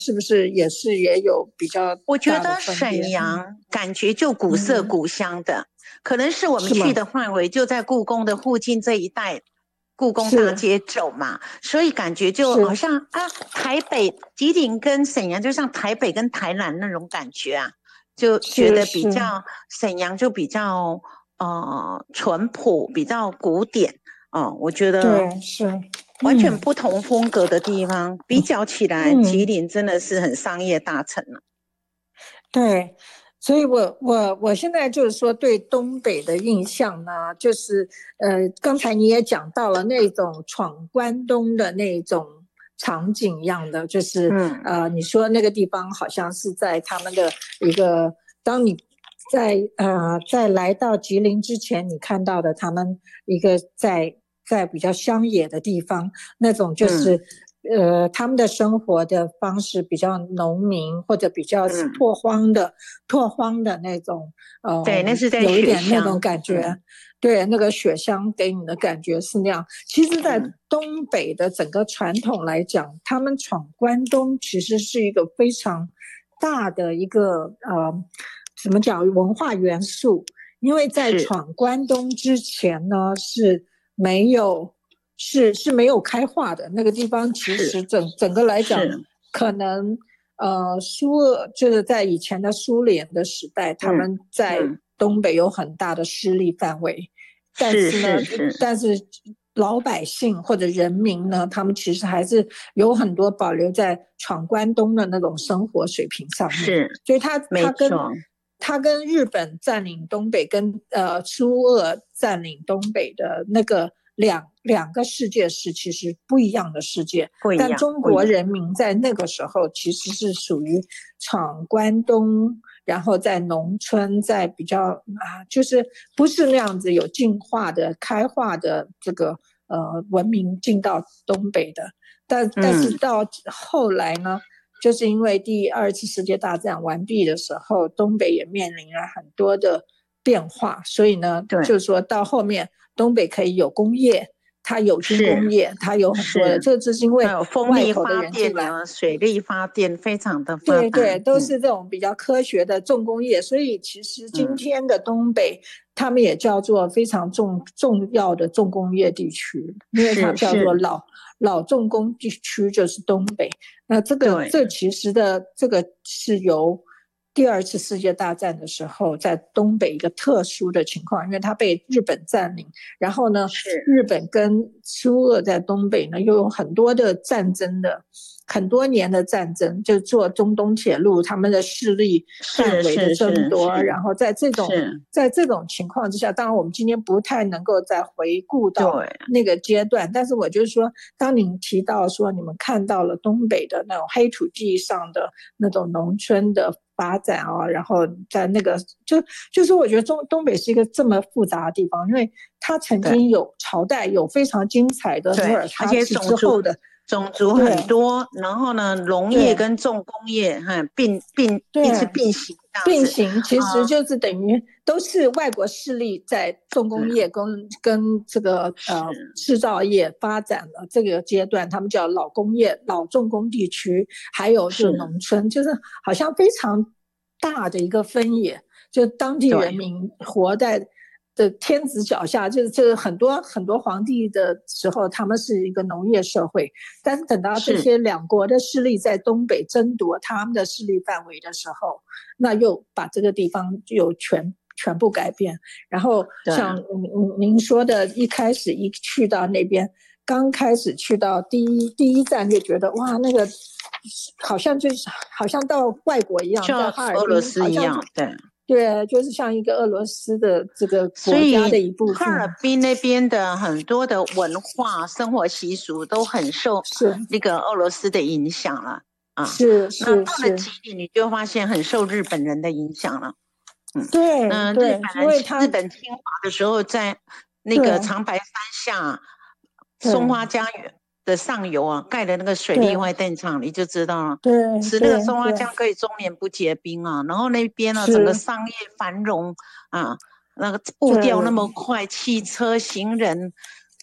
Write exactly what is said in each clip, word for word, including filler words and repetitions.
是不是也是也有比较我觉大的得分别？ 沈阳感觉就古色古香的， 嗯、 可能是我们去的范围就在故宫的附近这一带，故宫大街走嘛，所以感觉就好像啊，台北吉林跟沈阳就像台北跟台南那种感觉啊，就觉得比较沈阳就比较呃淳朴，比较古典哦、呃，我觉得对是。 完全不同风格的地方，嗯、比较起来， 嗯、 吉林真的是很商业大城了。 对，所以我我我现在就是说对东北的印象呢，就是呃，刚才你也讲到了那种闯关东的那种场景一样的，就是、嗯、呃，你说那个地方好像是在他们的一个，当你在呃在来到吉林之前，你看到的他们一个在在比较乡野的地方，那种就是。嗯呃，他们的生活的方式比较农民或者比较拓荒的、嗯、拓荒的那种，呃， 对，那是在有一点那种感觉，嗯、对，那个雪乡给你的感觉是那样。其实，在东北的整个传统来讲，嗯、他们闯关东其实是一个非常大的一个呃，怎么讲文化元素，因为在闯关东之前呢是没有。是是没有开化的那个地方，其实整整个来讲，可能呃苏俄就是在以前的苏联的时代，嗯、他们在东北有很大的势力范围，嗯、但是呢，是是是但是老百姓或者人民呢，他们其实还是有很多保留在闯关东的那种生活水平上面， 是， 所以他他跟他跟日本占领东北，跟呃苏俄占领东北的那个。两两个世界是其实不一样的世界，但中国人民在那个时候其实是属于闯关东，然后在农村，在比较啊，就是不是那样子有进化的、开化的这个呃文明进到东北的，但但是到后来呢，嗯、就是因为第二次世界大战完毕的时候，东北也面临了很多的变化，所以呢，就是说到后面。东北可以有工业，它有军工业，它有很多的，这这是因为外头的人进来， 水力发电非常的发达，对对，都是这种比较科学的重工业。嗯、所以其实今天的东北，嗯、他们也叫做非常重重要的重工业地区，因为它叫做老老重工地区，就是东北。那这个这其实的这个是由。第二次世界大战的时候，在东北一个特殊的情况，因为它被日本占领，然后呢，日本跟苏俄在东北呢又有很多的战争的，很多年的战争，就做中东铁路，他们的势力范围的争夺，然后在这种在这种情况之下，当然我们今天不太能够再回顾到那个阶段，但是我就是说，当您提到说你们看到了东北的那种黑土地上的那种农村的。发展啊，然后在那个就就是我觉得中东北是一个这么复杂的地方，因为它曾经有朝代有非常精彩的努尔哈赤之后的种族很多，然后呢，农业跟重工业哈并并一直并行， 并行其实就是等于都是外国势力在重工业跟跟这个呃制造业发展的这个阶段，他们叫老工业、老重工地区，还有就是农村，就是好像非常大的一个分野，就当地人民活在的天子脚下，就是就是很多很多皇帝的时候，他们是一个农业社会，但是等到这些两国的势力在东北争夺他们的势力范围的时候，那又把这个地方又全全部改变。然后像您说的，一开始一去到那边，刚开始去到第一第一站就觉得哇，那个好像就是好像到外国一样，在哈尔滨俄罗斯一样，对。 对，就是像一个俄罗斯的这个国家的一部分。 哈尔滨那边的很多的文化、生活习俗都很受那个俄罗斯的影响了啊。 是是那到了吉林，你就发现很受日本人的影响了。 嗯，对， 嗯， 对， 日本人日本侵华的时候，在那个长白山下松花江的上游啊，盖的那个水力发电厂，你就知道了。 对， 使那个松花江可以终年不结冰啊。然后那边呢，整个商业繁荣啊，那个步调那么快，汽车、行人、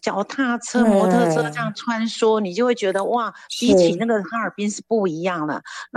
脚踏车、摩托车这样穿梭，你就会觉得哇，比起那个哈尔滨是不一样了。